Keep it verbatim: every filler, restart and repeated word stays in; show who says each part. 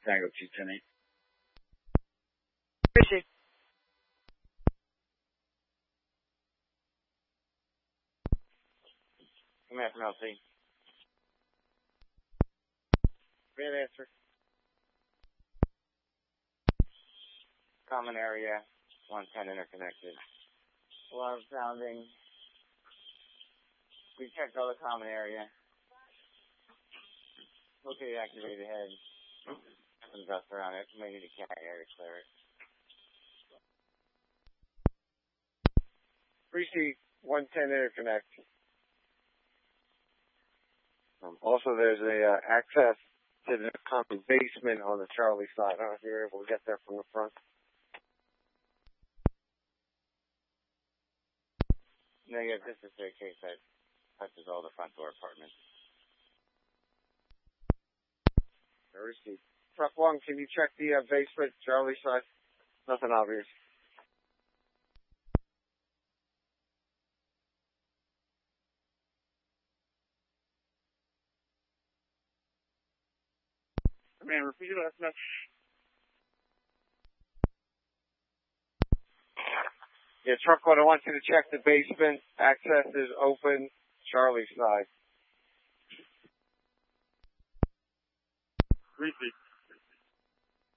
Speaker 1: Tango two ten eight.
Speaker 2: Appreciate.
Speaker 3: Command from L C.
Speaker 1: Great answer.
Speaker 3: Common area, one ten interconnected. Alarm sounding. We checked all the common area. Located activated head. Nothing dust around it. May need a cat air to clear it.
Speaker 1: Receive one ten interconnect. Um, also, there's a uh, access to the common basement on the Charlie side. I don't know if you're able to get there from the front.
Speaker 3: Negative, this is a case that touches all the front door apartments.
Speaker 1: Receive. Truck one, can you check the uh, basement, Charlie side? Nothing obvious. Man, repeat it last night. Yeah, truck one, I want you to check the basement. Access is open, Charlie side. Repeat.